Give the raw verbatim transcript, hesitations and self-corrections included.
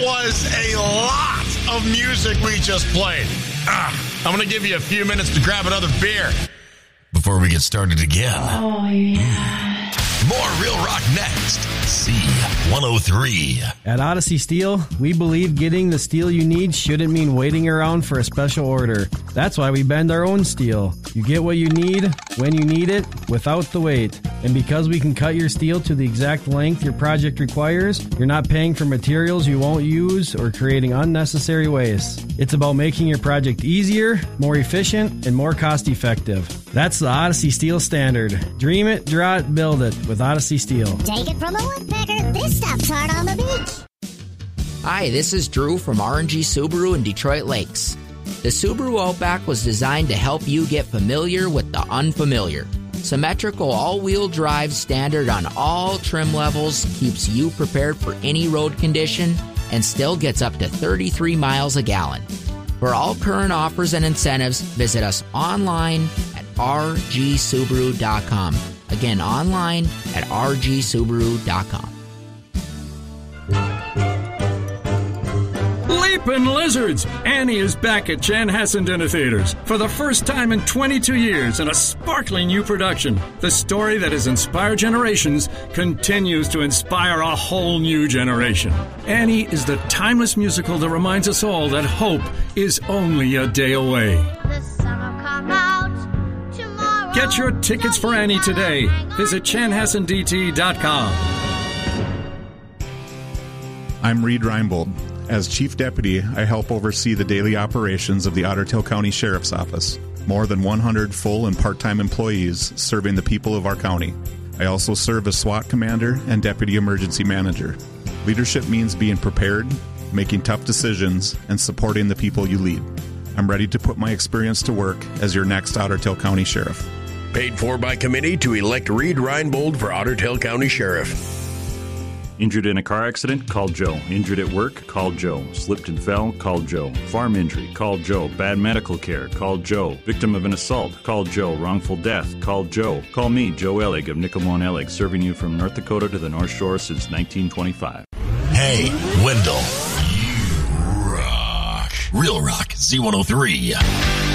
was a lot of music we just played. Ah, I'm going to give you a few minutes to grab another beer before we get started again. Oh, yeah. More Real Rock next. C one oh three. At Odyssey Steel, we believe getting the steel you need shouldn't mean waiting around for a special order. That's why we bend our own steel. You get what you need, when you need it, without the wait. And because we can cut your steel to the exact length your project requires, you're not paying for materials you won't use or creating unnecessary waste. It's about making your project easier, more efficient, and more cost-effective. That's the Odyssey Steel standard. Dream it, draw it, build it with Odyssey Steel. Take it from a woodpecker. This stuff's hard on the beach. Hi, this is Drew from R and G Subaru in Detroit Lakes. The Subaru Outback was designed to help you get familiar with the unfamiliar. Symmetrical all-wheel drive standard on all trim levels keeps you prepared for any road condition and still gets up to thirty-three miles a gallon. For all current offers and incentives, visit us online at r g subaru dot com. Again, online at r g subaru dot com. Leapin' Lizards! Annie is back at Chanhassen Dinner Theaters for the first time in twenty-two years in a sparkling new production. The story that has inspired generations continues to inspire a whole new generation. Annie is the timeless musical that reminds us all that hope is only a day away. The sun will come out tomorrow. Get your tickets for Annie today. Visit chanhassen d t dot com. I'm Reed Reinbold. As Chief Deputy, I help oversee the daily operations of the Otter Tail County Sheriff's Office. More than one hundred full and part-time employees serving the people of our county. I also serve as SWAT Commander and Deputy Emergency Manager. Leadership means being prepared, making tough decisions, and supporting the people you lead. I'm ready to put my experience to work as your next Otter Tail County Sheriff. Paid for by committee to elect Reed Reinbold for Otter Tail County Sheriff. Injured in a car accident? Call Joe. Injured at work? Call Joe. Slipped and fell? Call Joe. Farm injury? Call Joe. Bad medical care? Call Joe. Victim of an assault? Call Joe. Wrongful death? Call Joe. Call me, Joe Ellig of Nickelmone Ellig, serving you from North Dakota to the North Shore since nineteen twenty-five. Hey, Wendell. You rock. Real Rock, Z one oh three.